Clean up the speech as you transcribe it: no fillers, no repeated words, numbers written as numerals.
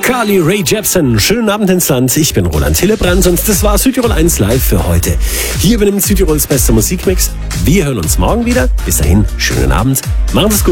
Carly Rae Jepsen, schönen Abend ins Land. Ich bin Roland Hillebrand und das war Südtirol 1 live für heute. Hier übernimmt Südtirols bester Musikmix. Wir hören uns morgen wieder. Bis dahin, schönen Abend. Macht es gut.